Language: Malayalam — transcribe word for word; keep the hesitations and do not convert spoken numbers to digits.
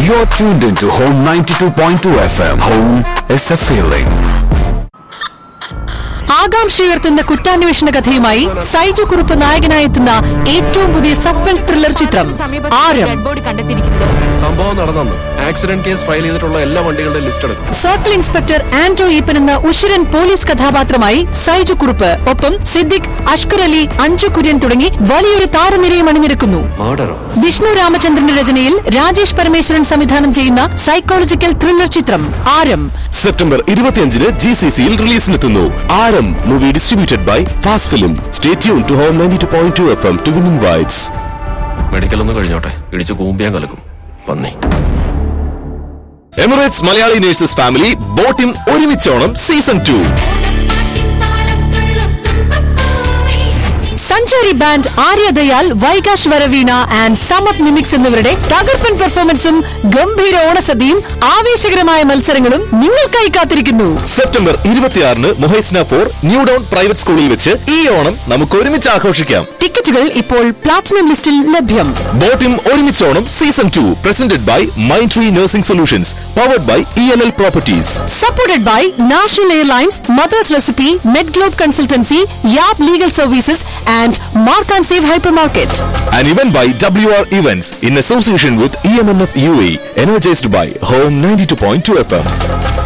You're tuned into Home ninety-two point two F M. Home is a feeling. ആകാംക്ഷയുയർത്തുന്ന കുറ്റാന്വേഷണ കഥയുമായി സൈജു കുറുപ്പ് നായകനായെത്തുന്ന ഏറ്റവും പുതിയ സസ്പെൻസ് ത്രില്ലർ ചിത്രം ആരം. സംഭവം നടന്നു. ആക്സിഡന്റ് കേസ് ഫയൽ ചെയ്തിട്ടുള്ള എല്ലാ വണ്ടികളുടെ ലിസ്റ്റ് എടുക്കും. സർക്കിൾ ഇൻസ്പെക്ടർ ആന്റോ ഈപ്പൻ എന്ന ഉശിരൻ പോലീസ് കഥാപാത്രമായി സൈജു കുറുപ്പ്, ഒപ്പം സിദ്ദിഖ്, അഷ്കർ അലി, അഞ്ജു കുര്യൻ തുടങ്ങി വലിയൊരു താരനിരയും അണിനിരക്കുന്നു. വിഷ്ണു രാമചന്ദ്രന്റെ രചനയിൽ രാജേഷ് പരമേശ്വരൻ സംവിധാനം ചെയ്യുന്ന സൈക്കോളജിക്കൽ ത്രില്ലർ ചിത്രം ആരം സെപ്റ്റംബർ ഇരുപത്തിയഞ്ചിന് ജി സി സിയിൽ റിലീസിനെത്തുന്നു. ആരം movie distributed by fast film. Stay tune to home ninety-two point two F M to win invites. Medical ഒന്ന് കഴിഞ്ഞോട്ടെ, ഇടിച്ച് കൂമ്പിയാൻ കലക്കും പന്നി. Emirates Malayali nurses family Botim ഒരുമിച്ചോണം season two. സഞ്ചാരി band Arya Dayal, വൈകാശ് Varaveena and Samath mimics എന്നിവരുടെ തകർപ്പൻ പെർഫോമൻസും ഗംഭീര ഓണസദ്യയും ആവേശകരമായ മത്സരങ്ങളും നിങ്ങൾക്കായി കാത്തിരിക്കുന്നു. സെപ്റ്റംബർ ഇരുപത്തിയാറിന് മൊഹൈസ്ന ഫോർ ന്യൂ ഡൗൺ പ്രൈവറ്റ് സ്കൂളിൽ വെച്ച് ഈ ഓണം നമുക്ക് ഒരുമിച്ച് ആഘോഷിക്കാം. ടിക്കറ്റുകൾ ഇപ്പോൾ പ്ലാറ്റിനം ലിസ്റ്റിൽ ലഭ്യം. Botim ഒരുമിച്ചോണം season two presented by mind tree nursing solutions, powered by E L L properties, supported by national airlines, mothers recipe, med globe consultancy, യാബ് legal services and Mark and Save Hypermarket. An event by W R Events in association with E M N F U A E, energized by Home ninety-two point two F M.